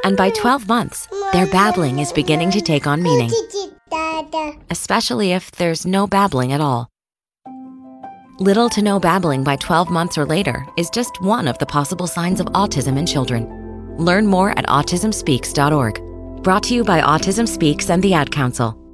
And by 12 months, their babbling is beginning to take on meaning, especially if there's no babbling at all. Little to no babbling by 12 months or later is just one of the possible signs of autism in children. Learn more at autismspeaks.org. Brought to you by Autism Speaks and the Ad Council.